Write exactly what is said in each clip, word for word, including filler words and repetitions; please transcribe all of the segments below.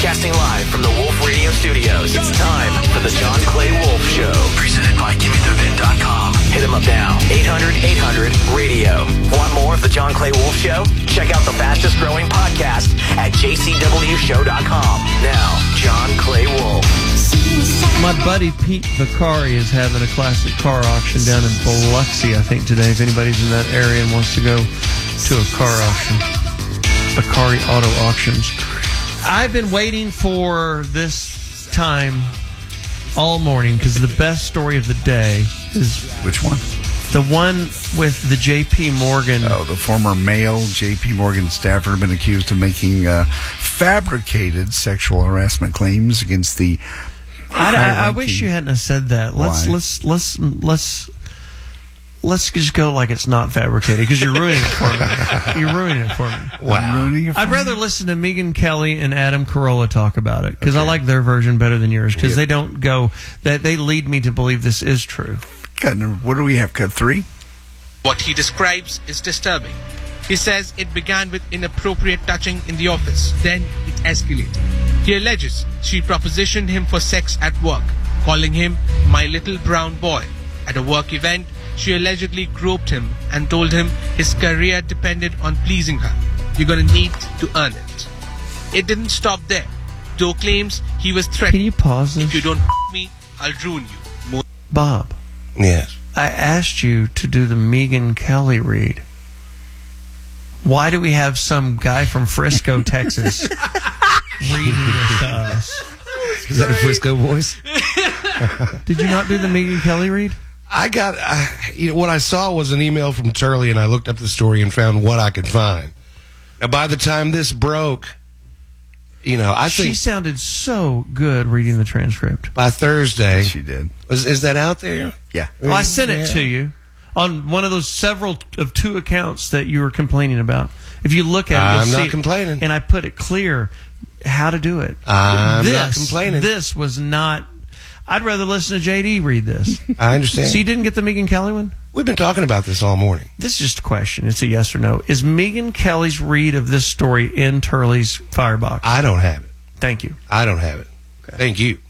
Broadcasting live from the Wolf Radio Studios. It's time for the John Clay Wolf Show. Presented by Gimme The Vin dot com. Hit him up now. eight hundred eight hundred radio. Want more of the John Clay Wolf Show? Check out the fastest growing podcast at J C W show dot com. Now, John Clay Wolf. My buddy Pete Vicari is having a classic car auction down in Biloxi, I think, today. If anybody's in that area and wants to go to a car auction. Vicari Auto Auctions. I've been waiting for this time all morning because the best story of the day is... Which one? The one with the J P. Morgan. Oh, the former male J P. Morgan staffer been accused of making uh, fabricated sexual harassment claims against the. I, I, I wish you hadn't have said that. Let's Why? let's let's let's let's just go like it's not fabricated because you're ruining it for me. You're ruining it for me. Wow. Ruining it for I'd me? rather listen to Megyn Kelly and Adam Carolla talk about it because Okay. I like their version better than yours because Yep. they don't go that they lead me to believe this is true. Cut, what do we have? Cut three? What he describes is disturbing. He says it began with inappropriate touching in the office. Then it escalated. He alleges she propositioned him for sex at work, calling him my little brown boy. At a work event, she allegedly groped him and told him his career depended on pleasing her. You're gonna need to earn it. It didn't stop there. Doe claims he was Can threatened. you pause this? If you don't me, I'll ruin you. More Bob, Yes. I asked you to do the Megyn Kelly read. Why do we have some guy from Frisco, Texas, reading this to us? Is that a Frisco voice? Did you not do the Megyn Kelly read? I got, uh, you know, what I saw was an email from Turley, and I looked up the story and found what I could find. Now, by the time this broke, you know, I She think sounded so good reading the transcript. by Thursday, She did. is, is that out there? Yeah. Well, I sent it Yeah. to you on one of those several of two accounts that you were complaining about. If you look at it, you'll I'm see not it. complaining. And I put it clear how to do it. I'm this, not complaining. This was not. I'd rather listen to J D read this. I understand. So you didn't get the Megyn Kelly one? We've been talking about this all morning. This is just a question. It's a yes or no. Is Megyn Kelly's read of this story in Turley's firebox? I don't have it. Thank you. I don't have it. Thank you.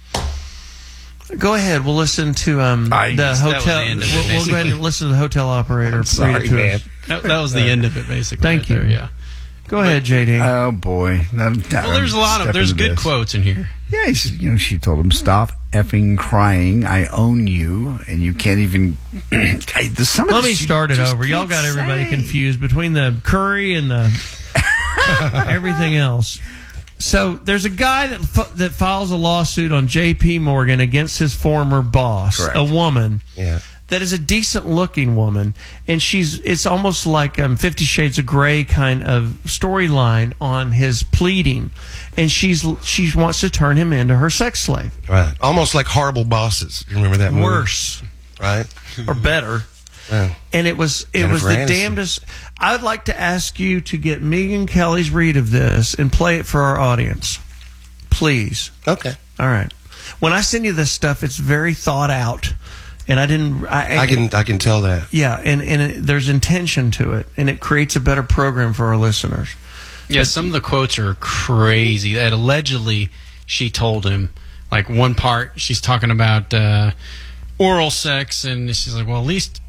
Go ahead. We'll listen to um, I- the that was the hotel. end of it, we'll, we'll go ahead and listen to the hotel operator read Sorry, it to man. us. That, that was the end of it, basically. Thank right there, you. yeah. Go ahead, J D. Oh boy. Well, Well, there's a lot of there's good quotes in here. Yeah, he's, you know, she told him, "Stop effing crying. I own you, and you can't even." Hey, the, some of Let this me you start it just over. Y'all can't got everybody say. confused between the curry and the everything else. So there's a guy that f- that files a lawsuit on J P. Morgan against his former boss, Correct. a woman Yeah. that is a decent-looking woman, and she's it's almost like um, Fifty Shades of Grey kind of storyline on his pleading, and she's she wants to turn him into her sex slave. Right. Almost like Horrible Bosses. You remember that movie? Worse Right? or better. Yeah. And it was it was Jennifer the Aniston. damnedest. I would like to ask you to get Megyn Kelly's read of this and play it for our audience, please. Okay. All right. When I send you this stuff, it's very thought out, and I didn't. I, I can I can tell that. Yeah, and and it, there's intention to it, and it creates a better program for our listeners. Yeah, some of the quotes are crazy. That allegedly she told him, like one part, she's talking about uh, oral sex, and she's like, well, at least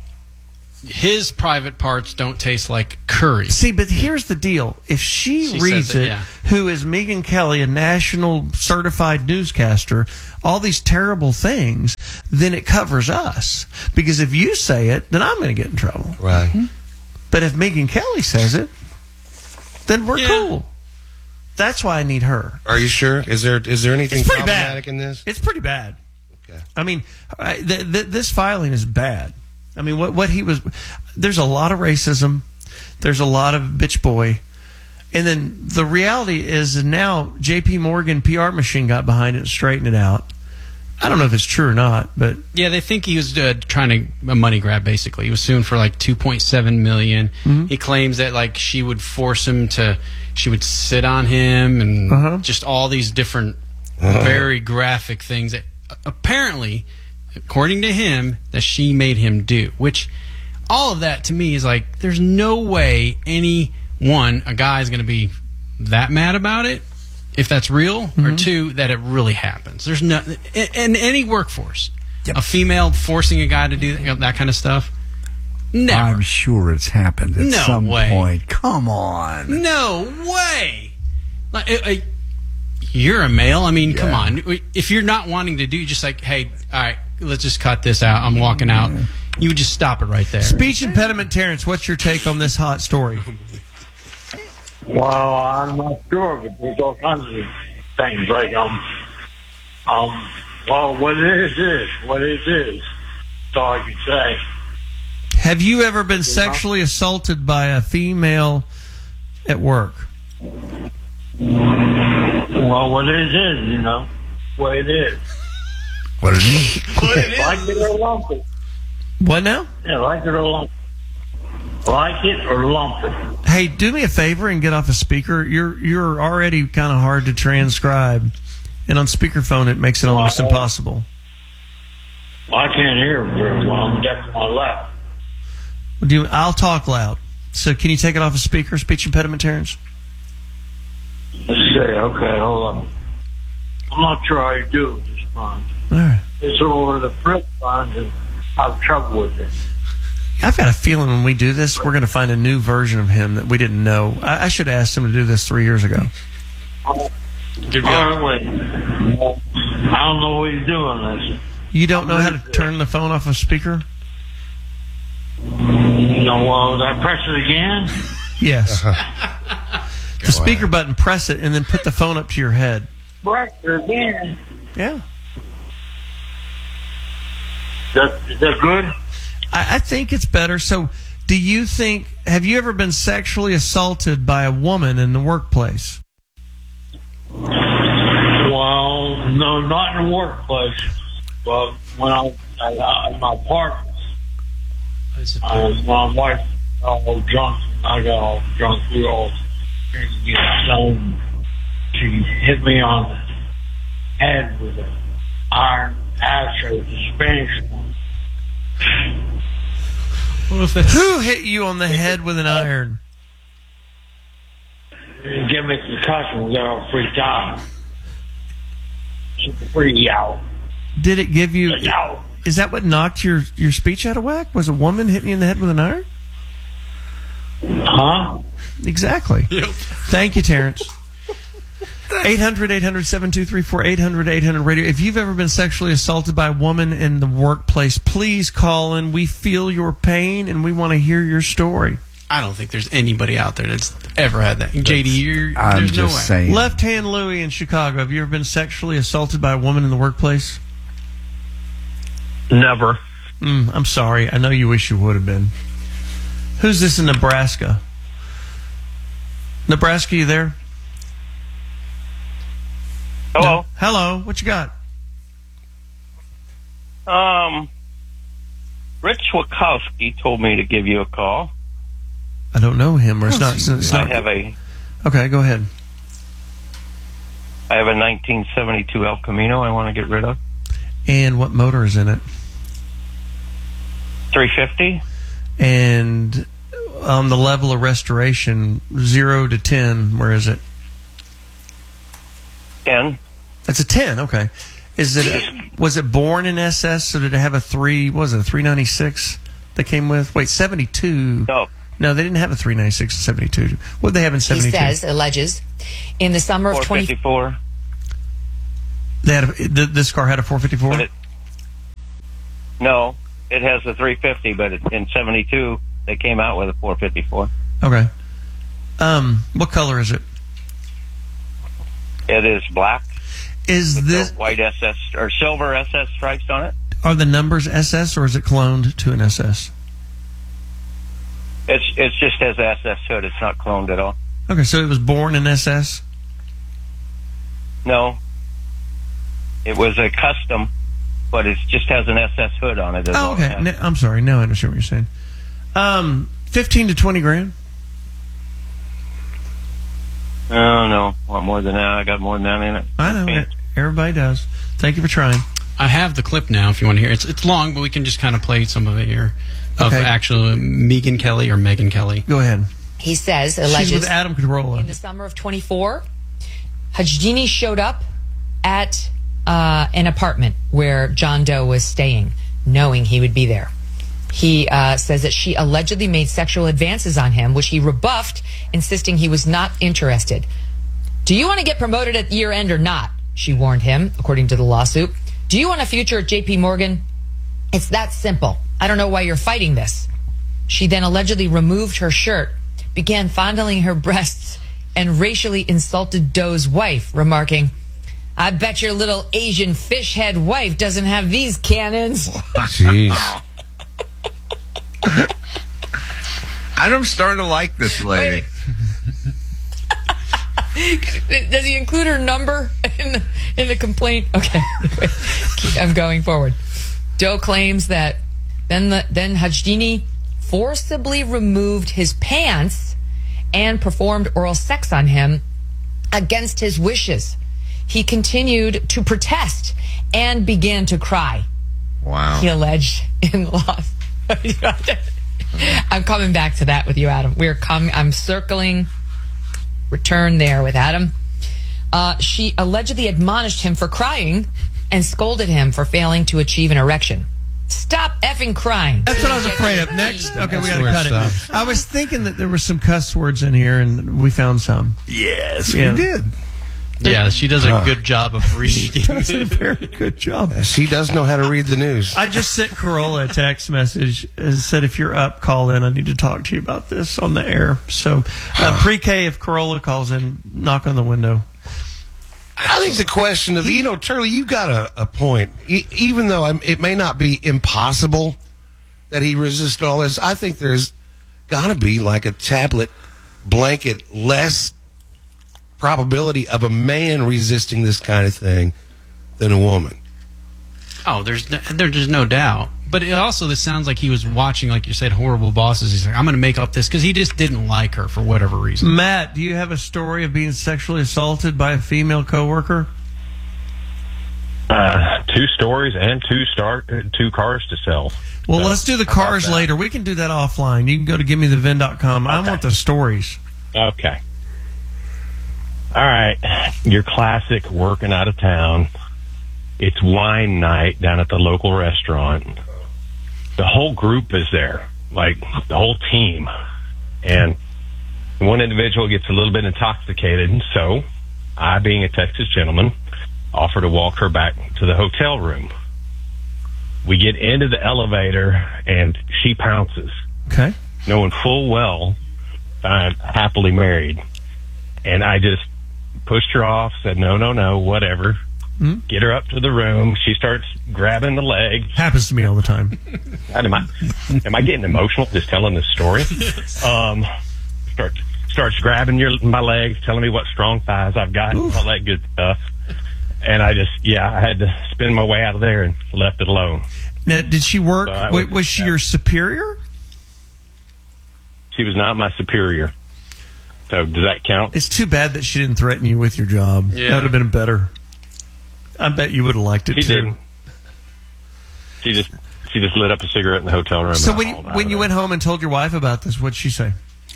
his private parts don't taste like curry. See, but here's the deal: if she, She reads says that, it, yeah. who is Megyn Kelly, a national certified newscaster, all these terrible things, then it covers us. Because if you say it, then I'm going to get in trouble. Right. But if Megyn Kelly says it, then we're Yeah. cool. That's why I need her. Are you sure? Is there is there anything It's pretty problematic bad. in this? It's pretty bad. Okay. I mean, I, th- th- this filing is bad. I mean, what what he was. There's a lot of racism. There's a lot of bitch boy. And then the reality is now J P. Morgan P R machine got behind it and straightened it out. I don't know if it's true or not, but Yeah, they think he was uh, trying to a money grab. Basically, he was suing for like two point seven million. Mm-hmm. He claims that like she would force him to, she would sit on him, and Uh-huh. just all these different, very graphic things that uh, apparently, according to him, that she made him do. Which, all of that to me is like, there's no way any one a guy is going to be that mad about it. if that's real, mm-hmm. or two, that it really happens. There's no in, in any workforce, yep. a female forcing a guy to do that, that kind of stuff. Never. I'm sure it's happened at no some way. point. Come on. No way. Like, uh, uh, you're a male. I mean, yeah. come on. If you're not wanting to do, just like, hey, all right, let's just cut this out. I'm walking out. Yeah. You would just stop it right there. Speech impediment, Terrence. What's your take on this hot story? Well, I'm not sure, but there's all kinds of things like um, um. Well, what it is is what it is. That's all I can say. Have you ever been sexually assaulted by a female at work? Well, what it is, you know, what it is. What it is? What it is. Like it or lump it. What now? Yeah, like it or lump it. Like it or lump it. Hey, do me a favor and get off a speaker. You're you're already kind of hard to transcribe, and on speakerphone it makes it almost well, impossible. Well, I can't hear very well. I'm deaf on my left. Do you, I'll talk loud. So can you take it off a speaker, speech impediment, Terrence? Let's see. Okay, hold on. I'm not sure how you do it this time. All right. It's over the flip side and I have trouble with it. I've got a feeling when we do this, we're going to find a new version of him that we didn't know. I, I should have asked him to do this three years ago. All right, wait. I don't know what he's doing this. You don't know how to turn the phone off a speaker? No, well, did I press it again? Yes. The speaker button, press it, and then put the phone up to your head. Press it again. Yeah. Is that, is that good? I, I think it's better. So, do you think, have you ever been sexually assaulted by a woman in the workplace? Well, no, not in the workplace. But when I was at my apartment, um, my wife got all drunk. I got all drunk. We all drinking stoned. She hit me on the head with an iron ashtray, the Spanish one. Who hit you on the head with an iron? Give me a concussion. We got all freaked out. Super free out. Did it give you... Out. Is that what knocked your, your speech out of whack? Was a woman hitting you in the head with an iron? Huh? Exactly. Yep. Thank you, Terrence. eight hundred, eight hundred, seven two three four, eight hundred, eight hundred radio. If you've ever been sexually assaulted by a woman in the workplace, please call in. We feel your pain, and we want to hear your story. I don't think there's anybody out there that's ever had that. J D, you're, I'm there's just no way. saying. Left Hand Louie in Chicago. Have you ever been sexually assaulted by a woman in the workplace? Never. Mm, I'm sorry. I know you wish you would have been. Who's this in Nebraska? Nebraska, you there? Hello. No. Hello. What you got? Um, Rich Wachowski told me to give you a call. I don't know him, or it's not. It's I not. have a. Okay, go ahead. I have a nineteen seventy-two El Camino I want to get rid of. And what motor is in it? three fifty. And on the level of restoration, zero to ten, where is it? ten. That's a ten. Okay. Is it? Was it born in S S? So did it have a three? What was it a three ninety-six that came with? Wait, seventy-two. No. No, they didn't have a three ninety-six and seventy-two. What did they have in seventy-two? He says, alleges, in the summer of twenty fifty-four. They had a, th- this car had a four fifty-four? It, no, it has a three fifty, but it, in seventy-two, they came out with a four fifty-four. Okay. Um, what color is it? It is black. Is with this the white S S or silver S S stripes on it? Are the numbers S S or is it cloned to an S S? It's it's just has S S hood. It's not cloned at all. Okay, so it was born in S S? No. It was a custom, but it just has an S S hood on it. Oh, okay. No, I'm sorry. Now I understand what you're saying. Um, fifteen to twenty grand. Oh no, want more than that? I got more than that in it. I know. It. Everybody does. Thank you for trying. I have the clip now. If you want to hear it, it's it's long, but we can just kind of play some of it here of okay. actual Megan Kelly or Megan Kelly. Go ahead. He says, alleges, she's with Adam Carolla. in the summer of twenty-four, Hajdini showed up at uh, an apartment where John Doe was staying, knowing he would be there. He uh, says that she allegedly made sexual advances on him, which he rebuffed, insisting he was not interested. Do you want to get promoted at year end or not? She warned him, according to the lawsuit. Do you want a future at J P Morgan? It's that simple. I don't know why you're fighting this. She then allegedly removed her shirt, began fondling her breasts, and racially insulted Doe's wife, remarking, I bet your little Asian fish head wife doesn't have these cannons. Jeez. I'm starting to like this lady. Does he include her number in the, in the complaint? Okay. I'm going forward. Doe claims that then, the, then Hajdini forcibly removed his pants and performed oral sex on him against his wishes. He continued to protest and began to cry. Wow. He alleged in the law. I'm coming back to that with you, Adam. We're coming. I'm circling return there with Adam. Uh, she allegedly admonished him for crying and scolded him for failing to achieve an erection. Stop effing crying. That's what I was afraid of. Next. Okay, we got to where cut it it. stops. I was thinking that there were some cuss words in here, and we found some. Yes, Yeah. we did. Yeah, she does a Uh. good job of reading. That's a very good job. She does know how to read the news. I just sent Corolla a text message and said, if you're up, call in. I need to talk to you about this on the air. So, uh, pre-K, if Corolla calls in, knock on the window. I think the question of, you know, Turley, you got a, a point. E- even though I'm, it may not be impossible that he resisted all this, I think there's got to be like a tablet blanket less probability of a man resisting this kind of thing than a woman. Oh, there's no, there's just no doubt. But it also, this sounds like he was watching, like you said, Horrible Bosses. He's like, I'm going to make up this because he just didn't like her for whatever reason. Matt, do you have a story of being sexually assaulted by a female coworker? Uh, two stories and two start two cars to sell. Well, So, let's do the how about cars that? later. We can do that offline. You can go to give me the vin dot com. I want the stories. Okay. All right. Your classic working out of town. It's wine night down at the local restaurant. The whole group is there, like the whole team. And one individual gets a little bit intoxicated, so I, being a Texas gentleman, offer to walk her back to the hotel room. We get into the elevator, and she pounces, Okay. knowing full well I'm happily married. And I just pushed her off, said, no, no, no, whatever. Mm-hmm. Get her up to the room. She starts grabbing the leg. Happens to me all the time. Am I, am I getting emotional just telling this story? Um, starts starts grabbing your my legs, telling me what strong thighs I've got, and all that good stuff. And I just, yeah, I had to spin my way out of there and left it alone. Now, did she work? So I was, was- was she your superior? She was not my superior. So does that count? It's too bad that she didn't threaten you with your job. Yeah. That would have been better. I bet you would have liked it She too. didn't. She just she just lit up a cigarette in the hotel room. So and when I you, hauled out when of you there. went home and told your wife about this, what'd she say?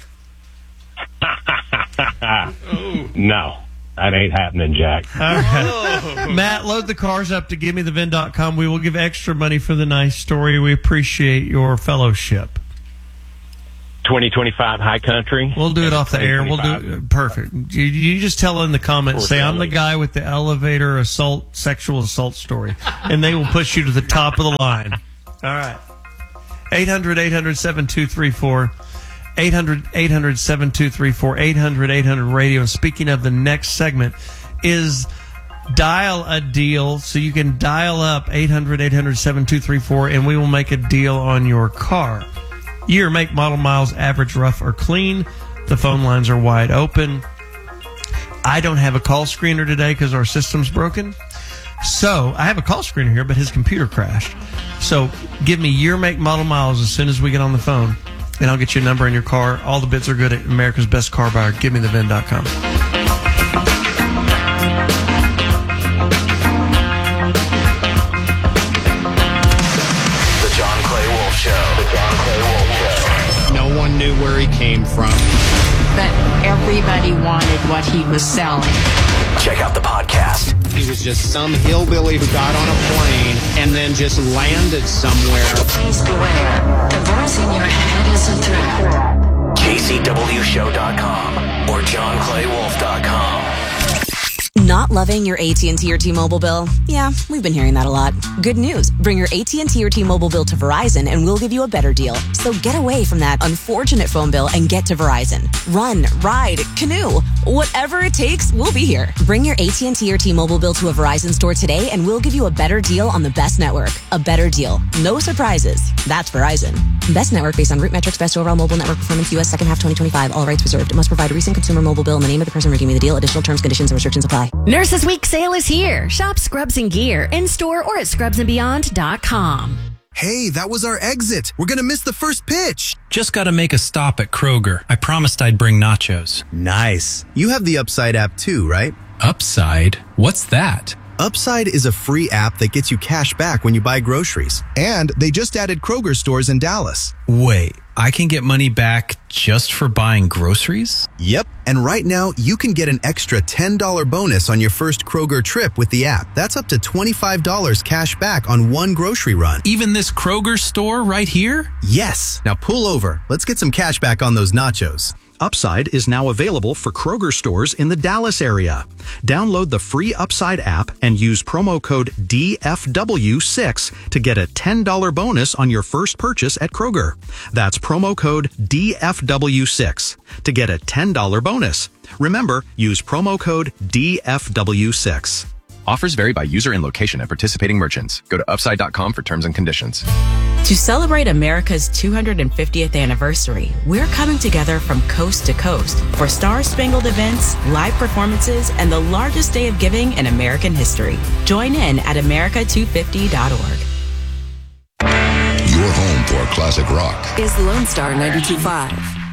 No, that ain't happening, Jack. All right. Matt, load the cars up to give me the vin dot com. We will give extra money for the nice story. We appreciate your fellowship. twenty twenty-five High Country. We'll do it off the air. We'll do it. Perfect. You, you just tell in the comments, say, I'm the guy with the elevator assault, sexual assault story. And they will push you to the top of the line. All right. eight hundred, eight hundred, seven two three four. eight hundred, eight hundred, seven two three four. eight hundred, eight hundred radio. And speaking of, the next segment is dial a deal. So you can dial up eight hundred, eight hundred, seven two three four, and we will make a deal on your car. Year, make, model, miles, average, rough, or clean. The phone lines are wide open. I don't have a call screener today because our system's broken. So I have a call screener here, but his computer crashed. So give me year, make, model, miles as soon as we get on the phone, and I'll get you a number in your car. All the bids are good at America's Best Car Buyer. Give me the vin dot com. The John Clay Wolf Show. The John Clay Wolf Show. No one knew where he came from. but everybody wanted what he was selling. Check out the podcast. He was just some hillbilly who got on a plane and then just landed somewhere. Please beware. The voice in your head is a threat. J C W show dot com or John Clay Wolf dot com. Not loving your A T and T or T-Mobile bill? Yeah, we've been hearing that a lot. Good news. Bring your A T and T or T-Mobile bill to Verizon and we'll give you a better deal. So get away from that unfortunate phone bill and get to Verizon. Run, ride, canoe. Whatever it takes, we'll be here. Bring your A T and T or T-Mobile bill to a Verizon store today and we'll give you a better deal on the best network. A better deal. No surprises. That's Verizon. Best network based on root metrics, best overall mobile network performance, U S second half twenty twenty-five. All rights reserved. Must provide a recent consumer mobile bill in the name of the person redeeming the deal. Additional terms, conditions, and restrictions apply. Nurses Week sale is here. Shop Scrubs and Gear in store or at scrubs and beyond dot com. Hey, that was our exit. We're going to miss the first pitch. Just got to make a stop at Kroger. I promised I'd bring nachos. Nice. You have the Upside app too, right? Upside? What's that? Upside is a free app that gets you cash back when you buy groceries. And they just added Kroger stores in Dallas. Wait, I can get money back just for buying groceries? Yep. And right now, you can get an extra ten dollars bonus on your first Kroger trip with the app. That's up to twenty-five dollars cash back on one grocery run. Even this Kroger store right here? Yes. Now pull over. Let's get some cash back on those nachos. Upside is now available for Kroger stores in the Dallas area. Download the free Upside app and use promo code D F W six to get a ten dollars bonus on your first purchase at Kroger. That's promo code D F W six to get a ten dollars bonus. Remember, use promo code D F W six. Offers vary by user and location at participating merchants. Go to upside dot com for terms and conditions. To celebrate America's two hundred fiftieth anniversary, we're coming together from coast to coast for star-spangled events, live performances, and the largest day of giving in American history. Join in at America two fifty dot org. Your home for classic rock is Lone Star ninety-two point five.